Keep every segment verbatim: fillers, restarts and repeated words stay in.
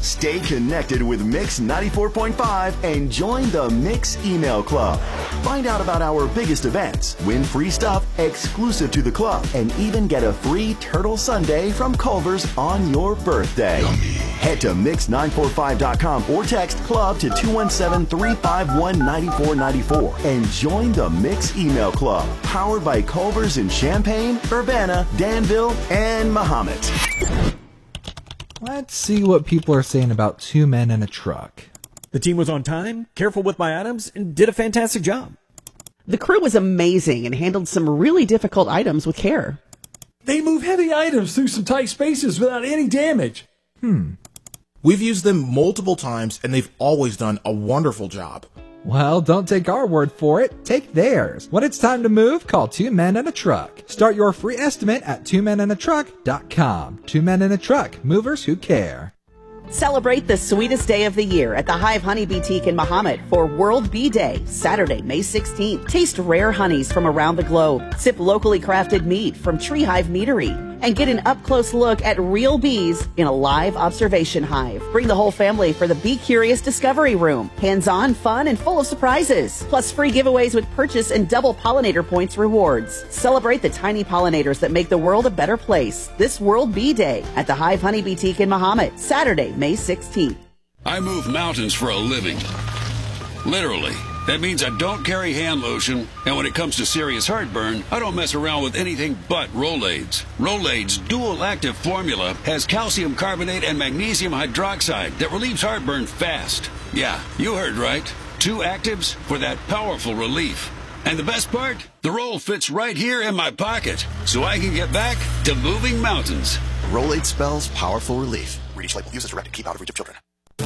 Stay connected with Mix ninety-four point five and join the Mix Email Club. Find out about our biggest events, win free stuff exclusive to the club, and even get a free Turtle Sundae from Culver's on your birthday. Yummy. Head to mix nine four five dot com or text club to two one seven, three five one, nine four nine four and join the Mix Email Club, powered by Culver's in Champaign, Urbana, Danville, and Mahomet. Let's see what people are saying about Two Men in a Truck. The team was on time, careful with my items, and did a fantastic job. The crew was amazing and handled some really difficult items with care. They move heavy items through some tight spaces without any damage. Hmm. We've used them multiple times, and they've always done a wonderful job. Well, don't take our word for it. Take theirs. When it's time to move, call Two Men in a Truck. Start your free estimate at two men in a truck dot com. Two Men in a Truck. Movers who care. Celebrate the sweetest day of the year at the Hive Honey Boutique in Mahomet for World Bee Day, Saturday, May sixteenth. Taste rare honeys from around the globe. Sip locally crafted mead from Tree Hive Meadery. And get an up-close look at real bees in a live observation hive. Bring the whole family for the Bee Curious Discovery Room. Hands-on, fun, and full of surprises. Plus free giveaways with purchase and double pollinator points rewards. Celebrate the tiny pollinators that make the world a better place. This World Bee Day at the Hive Honey Boutique in Mahomet, Saturday, May sixteenth. I move mountains for a living. Literally. That means I don't carry hand lotion, and when it comes to serious heartburn, I don't mess around with anything but Rolaids. Rolaids' dual-active formula has calcium carbonate and magnesium hydroxide that relieves heartburn fast. Yeah, you heard right. Two actives for that powerful relief. And the best part? The roll fits right here in my pocket, so I can get back to moving mountains. Rolade spells powerful relief. Read each label. Use as directed. Keep out of reach of children.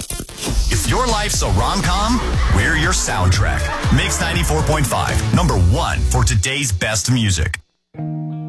If your life's a rom-com, we're your soundtrack. Mix ninety-four point five, number one for today's best music.